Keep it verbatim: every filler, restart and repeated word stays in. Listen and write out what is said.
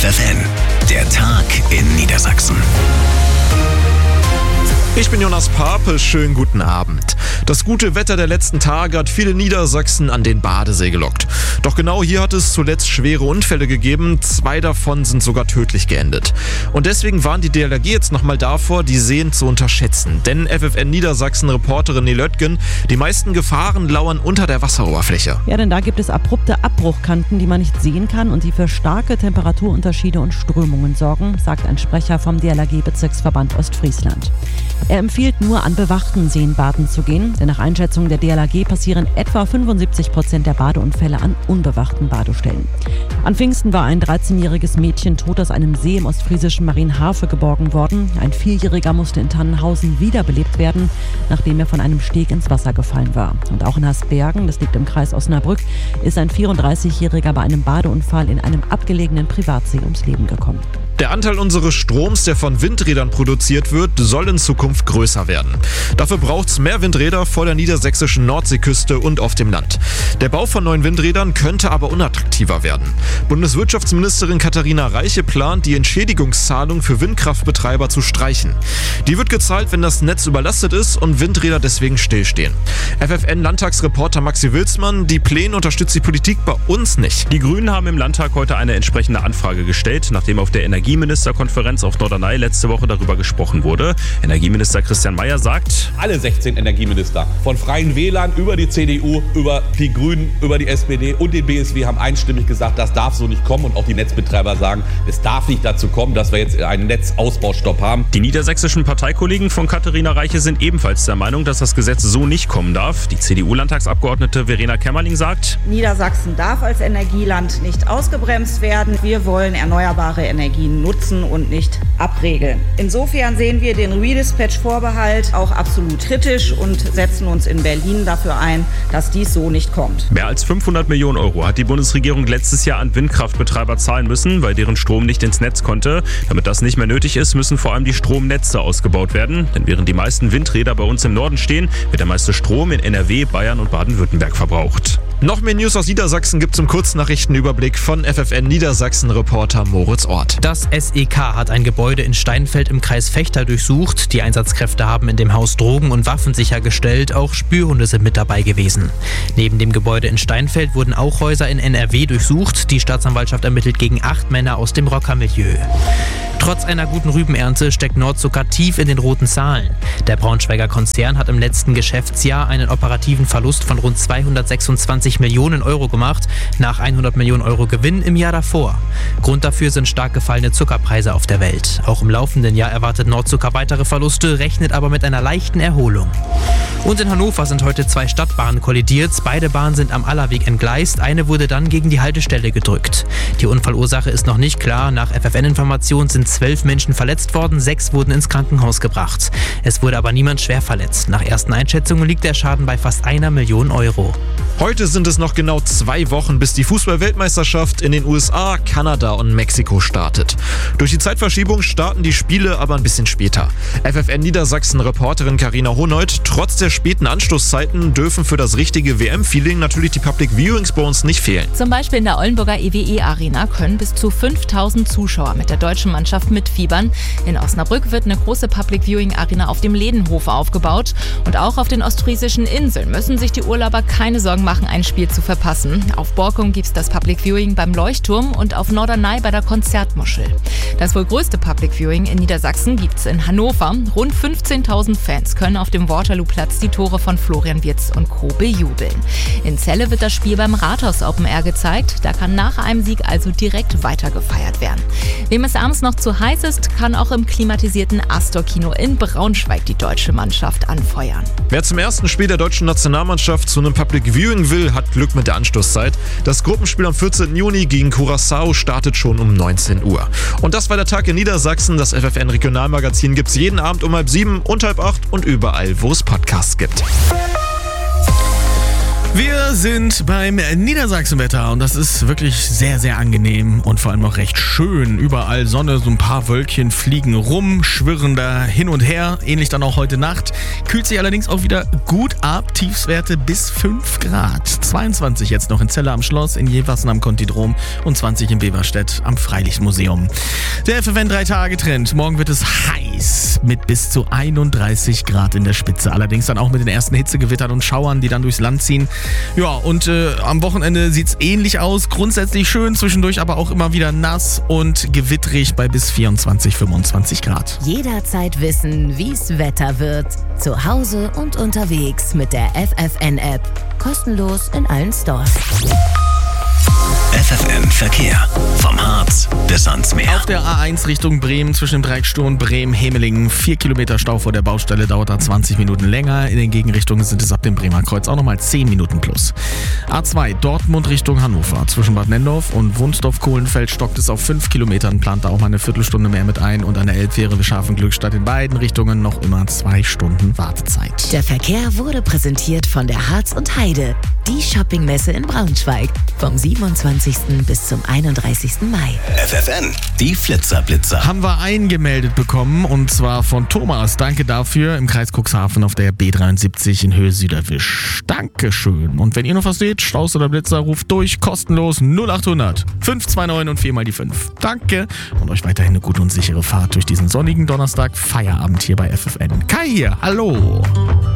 F F N, der Tag in Niedersachsen. Ich bin Jonas Pape, schönen guten Abend. Das gute Wetter der letzten Tage hat viele Niedersachsen an den Badesee gelockt. Doch genau hier hat es zuletzt schwere Unfälle gegeben, zwei davon sind sogar tödlich geendet. Und deswegen warnt die D L R G jetzt nochmal davor, die Seen zu unterschätzen. Denn F F N Niedersachsen-Reporterin Nele Oettgen, die meisten Gefahren lauern unter der Wasseroberfläche. Ja, denn da gibt es abrupte Abbruchkanten, die man nicht sehen kann und die für starke Temperaturunterschiede und Strömungen sorgen, sagt ein Sprecher vom D L R G-Bezirksverband Ostfriesland. Er empfiehlt nur, an bewachten Seen baden zu gehen, denn nach Einschätzung der D L R G passieren etwa fünfundsiebzig Prozent der Badeunfälle an unbewachten Badestellen. An Pfingsten war ein dreizehnjähriges Mädchen tot aus einem See im ostfriesischen Marienhafe geborgen worden. Ein Vierjähriger musste in Tannenhausen wiederbelebt werden, nachdem er von einem Steg ins Wasser gefallen war. Und auch in Hasbergen, das liegt im Kreis Osnabrück, ist ein vierunddreißigjähriger bei einem Badeunfall in einem abgelegenen Privatsee ums Leben gekommen. Der Anteil unseres Stroms, der von Windrädern produziert wird, soll in Zukunft größer werden. Dafür braucht es mehr Windräder vor der niedersächsischen Nordseeküste und auf dem Land. Der Bau von neuen Windrädern könnte aber unattraktiver werden. Bundeswirtschaftsministerin Katharina Reiche plant, die Entschädigungszahlung für Windkraftbetreiber zu streichen. Die wird gezahlt, wenn das Netz überlastet ist und Windräder deswegen stillstehen. F F N-Landtagsreporter Maxi Wilsmann, die Pläne unterstützt die Politik bei uns nicht. Die Grünen haben im Landtag heute eine entsprechende Anfrage gestellt, nachdem auf der Energieministerkonferenz auf Norderney letzte Woche darüber gesprochen wurde. Energieminister Christian Mayer sagt: Alle sechzehn Energieminister, von Freien Wählern über die C D U, über die Grünen, über die S P D und den B S W haben einstimmig gesagt, das darf so nicht kommen. Und auch die Netzbetreiber sagen, es darf nicht dazu kommen, dass wir jetzt einen Netzausbaustopp haben. Die niedersächsischen Parteikollegen von Katharina Reiche sind ebenfalls der Meinung, dass das Gesetz so nicht kommen darf. Die C D U-Landtagsabgeordnete Verena Kämmerling sagt: Niedersachsen darf als Energieland nicht ausgebremst werden. Wir wollen erneuerbare Energien nutzen und nicht abregeln. Insofern sehen wir den Redispatch-Vorbehalt auch absolut kritisch und setzen uns in Berlin dafür ein, dass dies so nicht kommt. Mehr als fünfhundert Millionen Euro hat die Bundesregierung letztes Jahr an Windkraftbetreiber zahlen müssen, weil deren Strom nicht ins Netz konnte. Damit das nicht mehr nötig ist, müssen vor allem die Stromnetze ausgebaut werden. Denn während die meisten Windräder bei uns im Norden stehen, wird der meiste Strom in N R W, Bayern und Baden-Württemberg verbraucht. Noch mehr News aus Niedersachsen gibt's im Kurznachrichtenüberblick von F F N Niedersachsen-Reporter Moritz Ort. Das S E K hat ein Gebäude in Steinfeld im Kreis Vechta durchsucht. Die Einsatzkräfte haben in dem Haus Drogen und Waffen sichergestellt. Auch Spürhunde sind mit dabei gewesen. Neben dem Gebäude in Steinfeld wurden auch Häuser in N R W durchsucht. Die Staatsanwaltschaft ermittelt gegen acht Männer aus dem Rockermilieu. Trotz einer guten Rübenernte steckt Nordzucker tief in den roten Zahlen. Der Braunschweiger Konzern hat im letzten Geschäftsjahr einen operativen Verlust von rund zweihundertsechsundzwanzig Millionen Euro gemacht, nach hundert Millionen Euro Gewinn im Jahr davor. Grund dafür sind stark gefallene Zuckerpreise auf der Welt. Auch im laufenden Jahr erwartet Nordzucker weitere Verluste, rechnet aber mit einer leichten Erholung. Und in Hannover sind heute zwei Stadtbahnen kollidiert. Beide Bahnen sind am Allerweg entgleist. Eine wurde dann gegen die Haltestelle gedrückt. Die Unfallursache ist noch nicht klar. Nach F F N-Informationen sind zwölf Menschen verletzt worden, sechs wurden ins Krankenhaus gebracht. Es wurde aber niemand schwer verletzt. Nach ersten Einschätzungen liegt der Schaden bei fast einer Million Euro. Heute sind es noch genau zwei Wochen, bis die Fußball-Weltmeisterschaft in den U S A, Kanada und Mexiko startet. Durch die Zeitverschiebung starten die Spiele aber ein bisschen später. F F N Niedersachsen-Reporterin Carina Honold: Trotz der späten Anstoßzeiten dürfen für das richtige W M-Feeling natürlich die Public Viewings bei uns nicht fehlen. Zum Beispiel in der Oldenburger E W E-Arena können bis zu fünftausend Zuschauer mit der deutschen Mannschaft mitfiebern. In Osnabrück wird eine große Public Viewing Arena auf dem Ledenhof aufgebaut. Und auch auf den ostfriesischen Inseln müssen sich die Urlauber keine Sorgen machen, ein Spiel zu verpassen. Auf Borkum gibt es das Public Viewing beim Leuchtturm und auf Norderney bei der Konzertmuschel. Das wohl größte Public Viewing in Niedersachsen gibt es in Hannover. Rund fünfzehntausend Fans können auf dem Waterloo-Platz die Tore von Florian Wirtz und Co. bejubeln. In Celle wird das Spiel beim Rathaus Open Air gezeigt. Da kann nach einem Sieg also direkt weiter gefeiert werden. Wem es abends noch zu heiß ist, kann auch im klimatisierten Astor-Kino in Braunschweig die deutsche Mannschaft anfeuern. Wer zum ersten Spiel der deutschen Nationalmannschaft zu einem Public Viewing will, hat Glück mit der Anstoßzeit. Das Gruppenspiel am vierzehnten Juni gegen Curaçao startet schon um neunzehn Uhr. Und das war der Tag in Niedersachsen. Das F F N-Regionalmagazin gibt's jeden Abend um halb sieben und halb acht und überall, wo es Podcasts gibt. Wir sind beim Niedersachsenwetter und das ist wirklich sehr, sehr angenehm und vor allem auch recht schön. Überall Sonne, so ein paar Wölkchen fliegen rum, schwirren da hin und her. Ähnlich dann auch heute Nacht. Kühlt sich allerdings auch wieder gut ab. Tiefswerte bis fünf Grad. zweiundzwanzig jetzt noch in Celle am Schloss, in Jeversen am Kontidrom und zwanzig in Beverstedt am Freilichtmuseum. Der F F N drei Tage Trend. Morgen wird es heiß mit bis zu einunddreißig Grad in der Spitze. Allerdings dann auch mit den ersten Hitzegewittern und Schauern, die dann durchs Land ziehen. Ja, und äh, am Wochenende sieht es ähnlich aus. Grundsätzlich schön, zwischendurch aber auch immer wieder nass und gewittrig bei bis vierundzwanzig, fünfundzwanzig Grad. Jederzeit wissen, wie's Wetter wird. Zu Hause und unterwegs mit der F F N-App. Kostenlos in allen Stores. F F N Verkehr. Vom Harz bis ans Meer. Auf der A eins Richtung Bremen zwischen dem Dreieck Sturm, Bremen, Hemelingen. Vier Kilometer Stau vor der Baustelle, dauert da zwanzig Minuten länger. In den Gegenrichtungen sind es ab dem Bremer Kreuz auch nochmal zehn Minuten plus. A zwei Dortmund Richtung Hannover. Zwischen Bad Nendorf und Wunsdorf-Kohlenfeld stockt es auf fünf Kilometern. Plant da auch mal eine Viertelstunde mehr mit ein. Und an der Elbfähre wir scharfen Glückstadt in beiden Richtungen noch immer zwei Stunden Wartezeit. Der Verkehr wurde präsentiert von der Harz und Heide. Die Shoppingmesse in Braunschweig. Vom siebenundzwanzigsten bis zum einunddreißigsten Mai. F F N, die Flitzerblitzer. Haben wir eingemeldet bekommen und zwar von Thomas. Danke dafür im Kreis Cuxhaven auf der B dreiundsiebzig in Höhe Süderwisch. Dankeschön. Und wenn ihr noch was seht, Staus oder Blitzer, ruft durch, kostenlos null achthundert fünf zwei neun und vier mal die fünf. Danke und euch weiterhin eine gute und sichere Fahrt durch diesen sonnigen Donnerstag. Feierabend hier bei F F N. Kai hier, hallo.